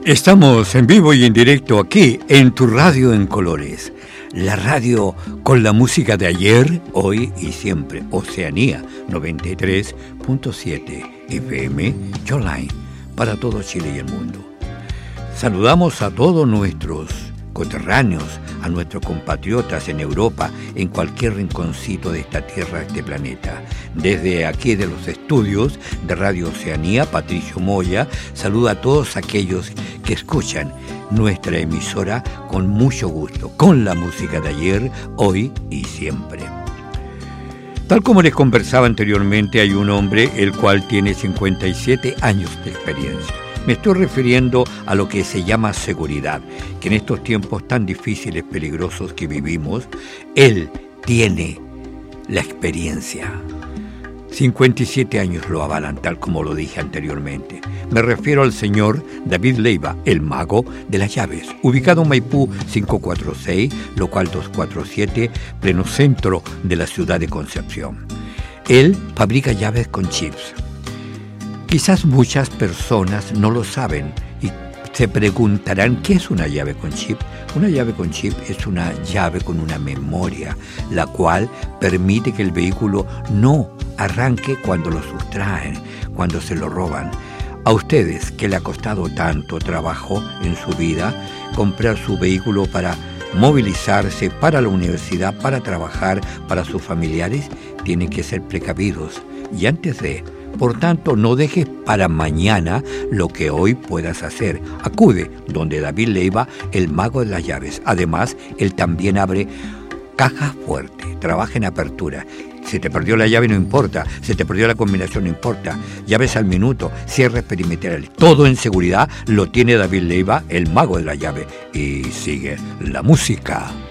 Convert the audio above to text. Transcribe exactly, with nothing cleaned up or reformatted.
Estamos en vivo y en directo aquí en tu radio en colores. La radio con la música de ayer, hoy y siempre. Oceanía noventa y tres punto siete F M Choline para todo Chile y el mundo. Saludamos a todos nuestros coterráneos, a nuestros compatriotas en Europa, en cualquier rinconcito de esta tierra, de este planeta. Desde aquí de los estudios de Radio Oceanía, Patricio Moya saluda a todos aquellos que escuchan nuestra emisora con mucho gusto, con la música de ayer, hoy y siempre. Tal como les conversaba anteriormente, hay un hombre el cual tiene cincuenta y siete años de experiencia. Me estoy refiriendo a lo que se llama seguridad, que en estos tiempos tan difíciles, peligrosos que vivimos, él tiene la experiencia. cincuenta y siete años lo avalan, tal como lo dije anteriormente. Me refiero al señor David Leiva, el mago de las llaves, ubicado en Maipú cinco cuatro seis, local doscientos cuarenta y siete, pleno centro de la ciudad de Concepción. Él fabrica llaves con chips. Quizás muchas personas no lo saben y se preguntarán ¿qué es una llave con chip? Una llave con chip es una llave con una memoria, la cual permite que el vehículo no arranque cuando lo sustraen, cuando se lo roban. A ustedes, que le ha costado tanto trabajo en su vida comprar su vehículo para movilizarse, para la universidad, para trabajar, para sus familiares, tienen que ser precavidos. Y antes de... Por tanto, no dejes para mañana lo que hoy puedas hacer. Acude donde David Leiva, el mago de las llaves. Además, él también abre cajas fuertes, trabaja en apertura. Si te perdió la llave no importa, si te perdió la combinación no importa. Llaves al minuto, cierres perimetrales. Todo en seguridad lo tiene David Leiva, el mago de la llave. Y sigue la música.